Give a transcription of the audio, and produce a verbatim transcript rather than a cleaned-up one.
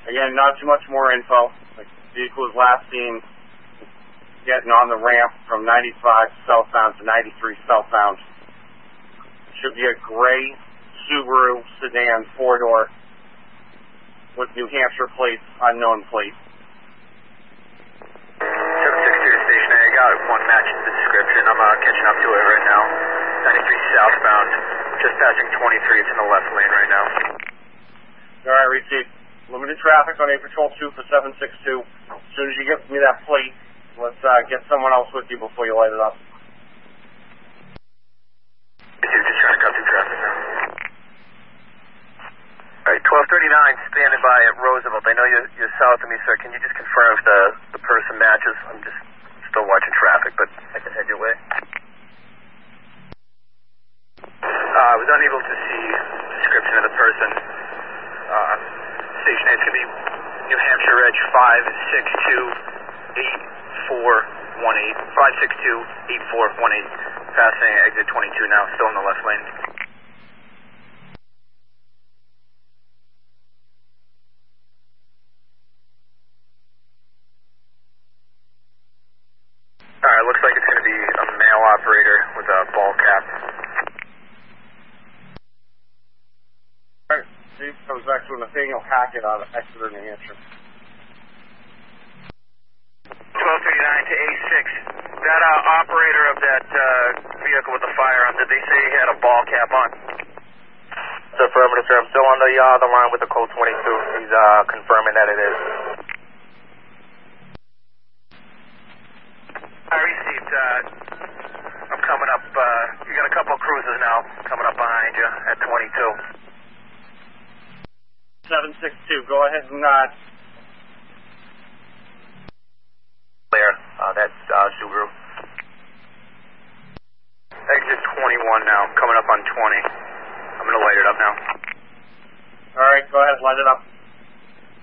Again, not too much more info. The vehicle was last seen getting on the ramp from ninety-five southbound to ninety-three southbound. Should be a gray Subaru sedan four-door with New Hampshire plates, unknown plate. seven six two to station A, I got one matching the description. I'm uh, catching up to it right now. ninety-three southbound, just passing twenty-three, it's in the left lane right now. Alright, received. Limited traffic on A Patrol two for seven six two. As soon as you get me that plate, let's uh, get someone else with you before you light it up. Just trying to cut through traffic now. Alright, twelve thirty-nine, standing by at Roosevelt. I know you're, you're south of me, sir. Can you just confirm if the, the person matches? I'm just still watching traffic, but I can head your way. Uh, I was unable to see the description of the person. Uh, station A, it's going to be New Hampshire Edge five six two eight four one eight. five six two eight four one eight. Passing exit twenty-two now, still in the left lane. Alright, looks like it's going to be a male operator with a ball cap. Alright, Steve comes back to Nathaniel Hackett out of Exeter, New Hampshire. twelve thirty-nine to A six. That uh, operator of that uh, vehicle with the fire on, did they say he had a ball cap on? It's affirmative, sir. I'm still on the, uh, the line with the code twenty-two. He's uh, confirming that it is. I received, uh, I'm coming up, uh, you got a couple of cruisers now coming up behind you at twenty-two. seven six two, go ahead and uh, Clear, uh, that's uh, Subaru. Exit twenty-one now, coming up on twenty.